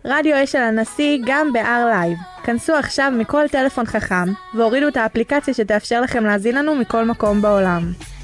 רדיו אשל הנשיא גם ב-R Live. כנסו עכשיו מכל טלפון חכם והורידו את האפליקציה שתאפשר לכם להזין לנו מכל מקום בעולם.